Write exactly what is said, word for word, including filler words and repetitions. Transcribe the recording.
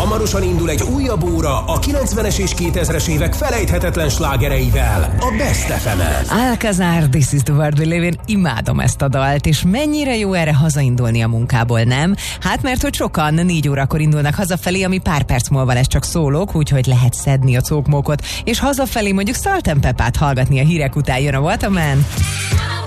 Hamarosan indul egy újabb óra a kilencvenes és kétezres évek felejthetetlen slágereivel, a Best ef emen. Alcazar, This is the World We Live In. Imádom ezt a dalt, és mennyire jó erre hazaindulni a munkából, nem? Hát mert hogy sokan négy órakor indulnak hazafelé, ami pár perc múlva lesz csak szólók, úgyhogy lehet szedni a cókmókot, és hazafelé mondjuk Salt and Pepát hallgatni a hírek után. Jön a Waterman.